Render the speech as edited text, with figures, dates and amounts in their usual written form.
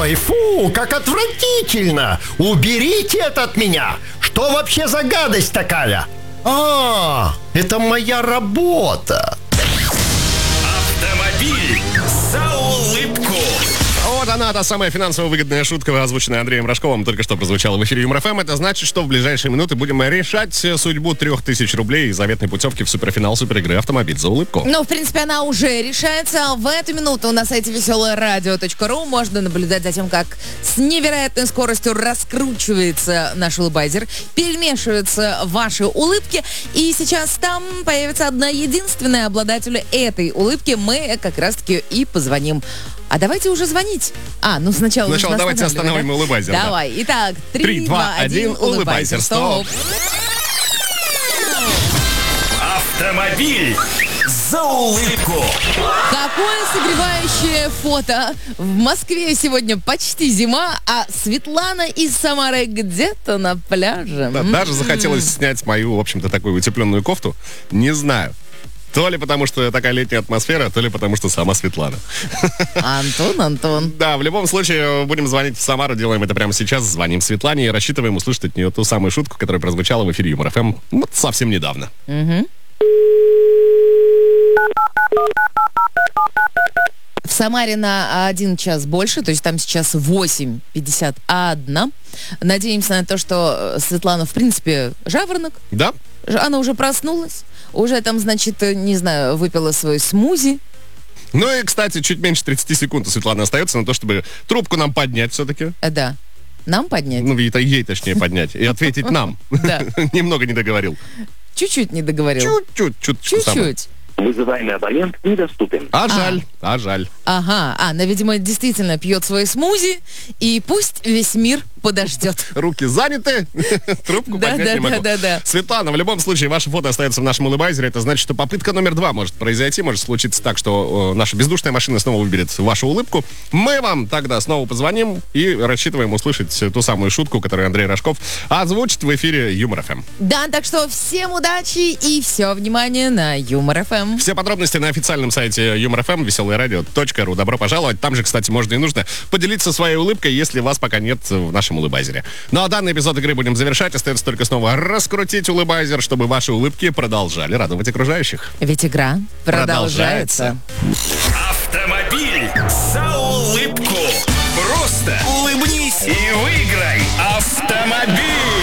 Ой, фу, как отвратительно! Уберите это от меня! Что вообще за гадость такая? Это моя работа. Автомобиль за улыбку. Вот она, та самая финансово выгодная шутка, озвученная Андреем Рожковым, только что прозвучала в эфире Юмор ФМ. Это значит, что в ближайшие минуты будем решать судьбу 3000 рублей и заветной путевки в суперфинал суперигры «Автомобиль за улыбку». Ну, в принципе, она уже решается. В эту минуту на сайте веселорадио.ру можно наблюдать за тем, как с невероятной скоростью раскручивается наш улыбайзер, перемешиваются ваши улыбки, и сейчас там появится одна единственная обладатель этой улыбки. Мы как раз-таки и позвоним. А давайте уже звонить. Сначала давайте остановим улыбайзер. Давай. Да. Итак, 3, 2, 1, улыбайзер. Стоп. Автомобиль за улыбку. Какое согревающее фото. В Москве сегодня почти зима, а Светлана из Самары где-то на пляже. Да, даже захотелось снять мою, в общем-то, такую утепленную кофту. Не знаю. То ли потому, что такая летняя атмосфера, то ли потому, что сама Светлана. Антон. Да, в любом случае, будем звонить в Самару, делаем это прямо сейчас, звоним Светлане и рассчитываем услышать от нее ту самую шутку, которая прозвучала в эфире Юмор ФМ вот совсем недавно. В Самаре на 1 час больше, то есть там сейчас 8:51. Надеемся на то, что Светлана, в принципе, жаворонок. Да. Она уже проснулась, уже там, значит, не знаю, выпила свой смузи. Ну и, кстати, чуть меньше 30 секунд у Светланы остается на то, чтобы трубку нам поднять все-таки. Да. Нам поднять? Ну, ей точнее поднять. И ответить нам. Да. Немного не договорил. Чуть-чуть не договорил. Чуть-чуть. Вызываемый абонент недоступен. Жаль. Ага, она, видимо, действительно пьет свои смузи, и пусть весь мир подождет. Руки заняты, трубку поднять не могу. Да. Светлана, в любом случае, ваше фото остается в нашем улыбайзере. Это значит, что попытка номер 2 может произойти. Может случиться так, что наша бездушная машина снова выберет вашу улыбку. Мы вам тогда снова позвоним и рассчитываем услышать ту самую шутку, которую Андрей Рожков озвучит в эфире Юмор ФМ. Да, так что всем удачи и все внимание на Юмор ФМ. Все подробности на официальном сайте Юмор ФМ, веселорадио.ру. Добро пожаловать. Там же, кстати, можно и нужно поделиться своей улыбкой, если вас пока нет в нашем улыбайзере. Ну а данный эпизод игры будем завершать. Остается только снова раскрутить улыбайзер, чтобы ваши улыбки продолжали радовать окружающих. Ведь игра продолжается. Автомобиль за улыбку. Просто улыбнись и выиграй автомобиль.